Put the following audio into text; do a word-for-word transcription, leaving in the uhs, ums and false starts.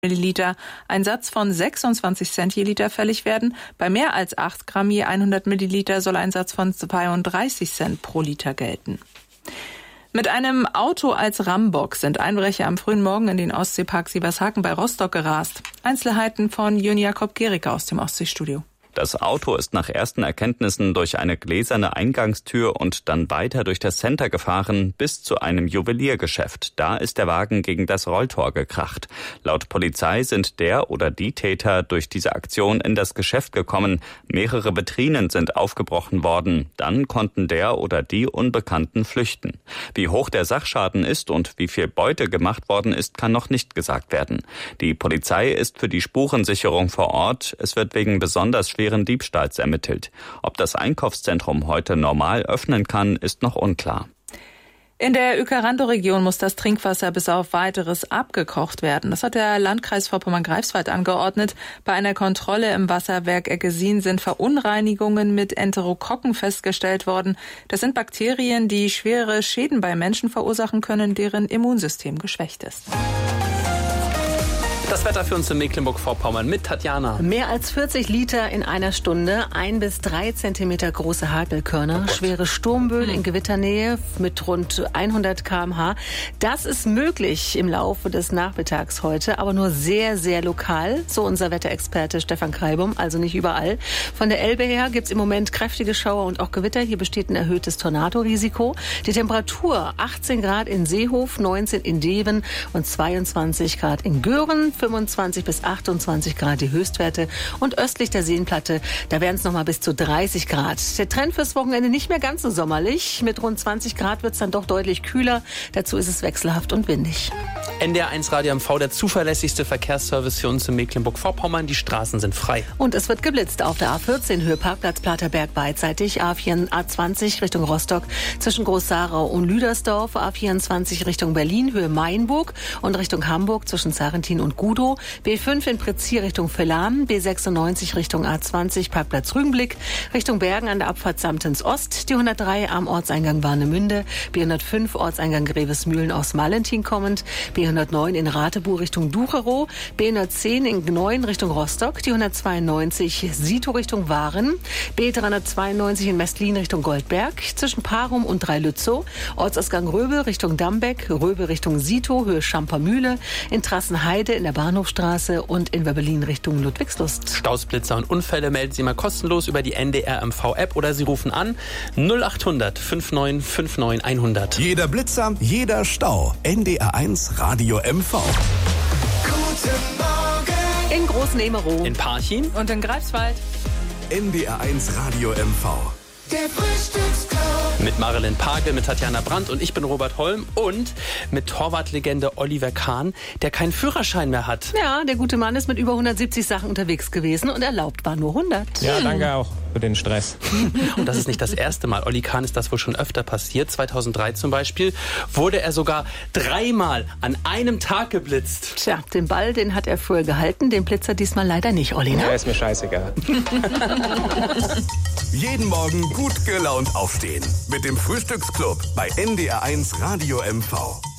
Milliliter ein Satz von sechsundzwanzig Cent je Liter fällig werden. Bei mehr als acht Gramm je hundert Milliliter soll ein Satz von zweiunddreißig Cent pro Liter gelten. Mit einem Auto als Rambock sind Einbrecher am frühen Morgen in den Ostseepark Sievershaken bei Rostock gerast. Einzelheiten von Jürgen Jakob Gericke aus dem Ostseestudio. Das Auto ist nach ersten Erkenntnissen durch eine gläserne Eingangstür und dann weiter durch das Center gefahren bis zu einem Juweliergeschäft. Da ist der Wagen gegen das Rolltor gekracht. Laut Polizei sind der oder die Täter durch diese Aktion in das Geschäft gekommen. Mehrere Vitrinen sind aufgebrochen worden. Dann konnten der oder die Unbekannten flüchten. Wie hoch der Sachschaden ist und wie viel Beute gemacht worden ist, kann noch nicht gesagt werden. Die Polizei ist für die Spurensicherung vor Ort. Es wird wegen besonders schweren Diebstahls ermittelt. Ob das Einkaufszentrum heute normal öffnen kann, ist noch unklar. In der Uecker-Randow-Region muss das Trinkwasser bis auf Weiteres abgekocht werden. Das hat der Landkreis Vorpommern-Greifswald angeordnet. Bei einer Kontrolle im Wasserwerk Eggesin sind Verunreinigungen mit Enterokokken festgestellt worden. Das sind Bakterien, die schwere Schäden bei Menschen verursachen können, deren Immunsystem geschwächt ist. Das Wetter für uns in Mecklenburg-Vorpommern mit Tatjana. Mehr als vierzig Liter in einer Stunde, ein bis drei Zentimeter große Hagelkörner, oh schwere Sturmböen hm. in Gewitternähe mit rund hundert Kilometer pro Stunde. Das ist möglich im Laufe des Nachmittags heute, aber nur sehr, sehr lokal, so unser Wetterexperte Stefan Kreibum, also nicht überall. Von der Elbe her gibt es im Moment kräftige Schauer und auch Gewitter. Hier besteht ein erhöhtes Tornadorisiko. Die Temperatur achtzehn Grad in Seehof, neunzehn in Deven und zweiundzwanzig Grad in Göhren. fünfundzwanzig bis achtundzwanzig Grad die Höchstwerte und östlich der Seenplatte, da wären es noch mal bis zu dreißig Grad. Der Trend fürs Wochenende nicht mehr ganz so sommerlich. Mit rund zwanzig Grad wird es dann doch deutlich kühler. Dazu ist es wechselhaft und windig. N D R eins Radio M V, der zuverlässigste Verkehrsservice für uns in Mecklenburg-Vorpommern. Die Straßen sind frei. Und es wird geblitzt auf der A vierzehn, Höhe Parkplatz Platerberg beidseitig, A vier, A zwanzig Richtung Rostock zwischen Groß-Sarau und Lüdersdorf, A vierundzwanzig Richtung Berlin, Höhe Mainburg und Richtung Hamburg zwischen Sarrentin und Gudow, B fünf in Pritzir Richtung Villahn, B sechsundneunzig Richtung A zwanzig Parkplatz Rügenblick, Richtung Bergen an der Abfahrt Samtens Ost, die hundertdrei am Ortseingang Warnemünde, B hundertfünf Ortseingang Grevesmühlen aus Malentin kommend, B hundertneun in Ratebu Richtung Ducherow, B hundertzehn in Gneuen Richtung Rostock, die hundertzweiundneunzig Sito Richtung Waren, B dreihundertzweiundneunzig in Mestlin Richtung Goldberg, zwischen Parum und Dreilützow, Ortsausgang Röbe Richtung Dambeck, Röbe Richtung Sito, Höhe Schampermühle, in Trassenheide in der Bahnhofstraße und in Werbelin Richtung Ludwigslust. Staus, Blitzer und Unfälle melden Sie mal kostenlos über die N D R M V-App oder Sie rufen an null acht hundert neunundfünfzig neunundfünfzig hundert. Jeder Blitzer, jeder Stau. N D R eins Radio M V. Guten Morgen. In Großnehmerow, in Parchim und in Greifswald. N D R eins Radio M V. Der Frühstücksclub. Mit Marilyn Pagel, mit Tatjana Brandt und ich bin Robert Holm und mit Torwartlegende Oliver Kahn, der keinen Führerschein mehr hat. Ja, der gute Mann ist mit über hundertsiebzig Sachen unterwegs gewesen und erlaubt war nur hundert. Ja, danke auch für den Stress. Und das ist nicht das erste Mal. Olli Kahn ist das wohl schon öfter passiert. zweitausenddrei zum Beispiel wurde er sogar dreimal an einem Tag geblitzt. Tja, den Ball, den hat er früher gehalten, den Blitzer diesmal leider nicht, Olli, ne? Ja, ist mir scheißegal. Jeden Morgen gut gelaunt aufstehen. Mit dem Frühstücksclub bei N D R eins Radio M V.